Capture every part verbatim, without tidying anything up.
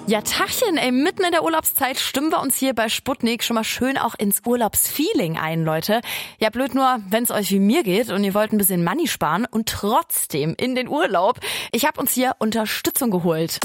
Ja, Tachchen, ey, mitten in der Urlaubszeit stimmen wir uns hier bei Sputnik schon mal schön auch ins Urlaubsfeeling ein, Leute. Ja, blöd nur, wenn es euch wie mir geht und ihr wollt ein bisschen Money sparen und trotzdem in den Urlaub. Ich habe uns hier Unterstützung geholt.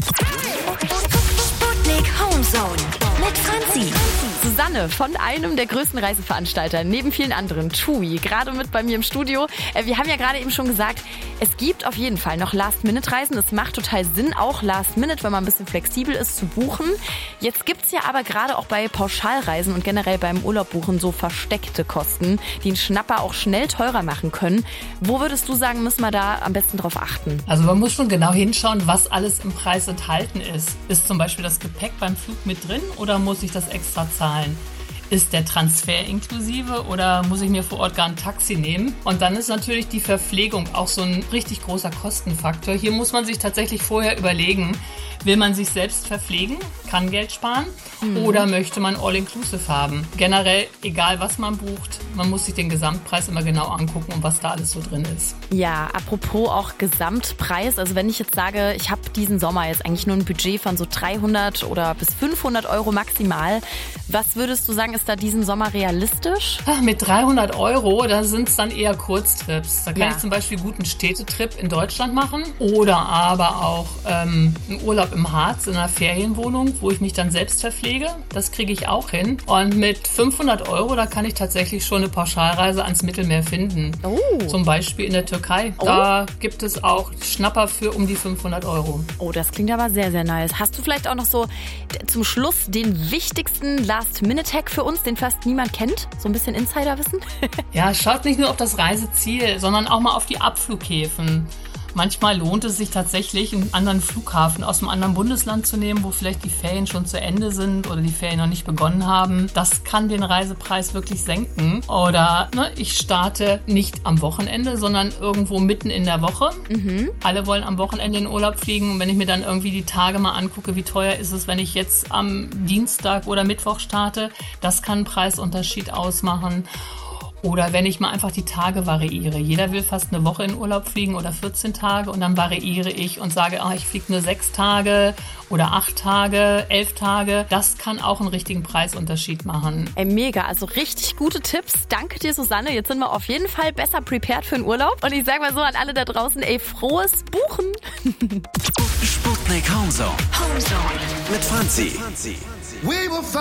Sputnik Homezone mit Franzi. Susanne von einem der größten Reiseveranstalter, neben vielen anderen, TUI, gerade mit bei mir im Studio. Wir haben ja gerade eben schon gesagt, es gibt auf jeden Fall noch Last-Minute-Reisen. Es macht total Sinn, auch Last-Minute, wenn man ein bisschen flexibel ist, zu buchen. Jetzt gibt's ja aber gerade auch bei Pauschalreisen und generell beim Urlaub buchen so versteckte Kosten, die einen Schnapper auch schnell teurer machen können. Wo würdest du sagen, müssen wir da am besten drauf achten? Also man muss schon genau hinschauen, was alles im Preis enthalten ist. Ist zum Beispiel das Gepäck beim Flug mit drin oder muss ich das extra zahlen? Ist der Transfer inklusive oder muss ich mir vor Ort gar ein Taxi nehmen? Und dann ist natürlich die Verpflegung auch so ein richtig großer Kostenfaktor. Hier muss man sich tatsächlich vorher überlegen, will man sich selbst verpflegen, kann Geld sparen mhm. oder möchte man All-Inclusive haben? Generell, egal was man bucht, man muss sich den Gesamtpreis immer genau angucken und was da alles so drin ist. Ja, apropos auch Gesamtpreis, also wenn ich jetzt sage, ich habe diesen Sommer jetzt eigentlich nur ein Budget von so dreihundert oder bis fünfhundert Euro maximal, was würdest du sagen, ist da diesen Sommer realistisch? Ach, mit dreihundert Euro, da sind es dann eher Kurztrips. Da kann ja. ich zum Beispiel einen guten Städtetrip in Deutschland machen oder aber auch ähm, einen Urlaub im Harz in einer Ferienwohnung, wo ich mich dann selbst verpflege. Das kriege ich auch hin. Und mit fünfhundert Euro, da kann ich tatsächlich schon eine Pauschalreise ans Mittelmeer finden. Oh. Zum Beispiel in der Türkei. Oh. Da gibt es auch Schnapper für um die fünfhundert Euro. Oh, das klingt aber sehr, sehr nice. Hast du vielleicht auch noch so zum Schluss den wichtigsten Last-Minute-Hack für uns, den fast niemand kennt? So ein bisschen Insiderwissen? Ja, schaut nicht nur auf das Reiseziel, sondern auch mal auf die Abflughäfen. Manchmal lohnt es sich tatsächlich, einen anderen Flughafen aus einem anderen Bundesland zu nehmen, wo vielleicht die Ferien schon zu Ende sind oder die Ferien noch nicht begonnen haben. Das kann den Reisepreis wirklich senken. Oder ne, ich starte nicht am Wochenende, sondern irgendwo mitten in der Woche. Mhm. Alle wollen am Wochenende in den Urlaub fliegen. Und wenn ich mir dann irgendwie die Tage mal angucke, wie teuer ist es, wenn ich jetzt am Dienstag oder Mittwoch starte, das kann einen Preisunterschied ausmachen. Oder wenn ich mal einfach die Tage variiere. Jeder will fast eine Woche in Urlaub fliegen oder vierzehn Tage und dann variiere ich und sage, ah, ich fliege nur sechs Tage oder acht Tage, elf Tage. Das kann auch einen richtigen Preisunterschied machen. Ey, mega, also richtig gute Tipps. Danke dir, Susanne. Jetzt sind wir auf jeden Fall besser prepared für den Urlaub. Und ich sage mal so an alle da draußen, ey, frohes Buchen. Sputnik Homezone. Homezone. Mit Franzi.